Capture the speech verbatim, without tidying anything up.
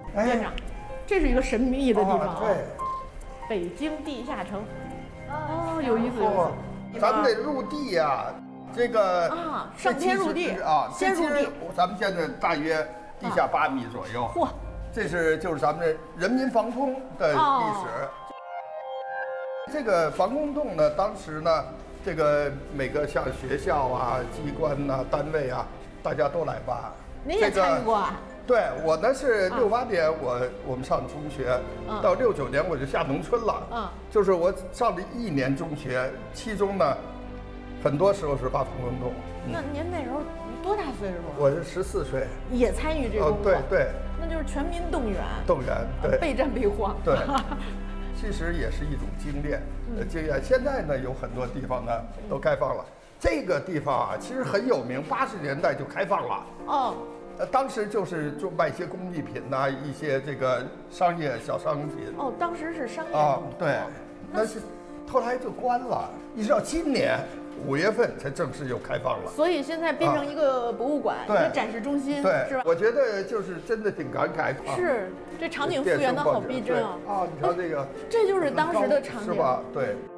院长，这是一个神秘的地方啊。 对， 北京地下城。哦，有意思，有意思。 咱们得入地呀，这个啊，上天入地啊， 先入地。 咱们现在大约地下八米左右。 嚯， 这是就是咱们人民防空的历史。这个防空洞呢，当时呢，这个每个像学校啊、机关呐、单位啊，大家都来挖。 您也参与过啊？ 对，我呢是六八年，我我们上中学，到六九年我就下农村了。嗯，就是我上了一年中学，其中呢，很多时候是挖防空洞。 那您那时候多大岁数？ 我是十四岁， 也参与这个工作。 对对， 那就是全民动员。 动员，对， 备战备荒。 对，其实也是一种精炼，呃，经验。现在呢，有很多地方呢都开放了。这个地方啊，其实很有名，八十年代就开放了。哦。呃，当时就是做卖一些工艺品呐、啊，一些这个商业小商品。 哦，当时是商业啊，对，那是后来就关了，一直到今年五月份才正式又开放了。 所以现在变成一个博物馆，啊、一个展示中心， 对， 是吧？ 我觉得就是真的挺感慨。 是，这场景复原的好逼真啊！ 啊，你瞧这个， 这就是当时的场景， 是吧？对。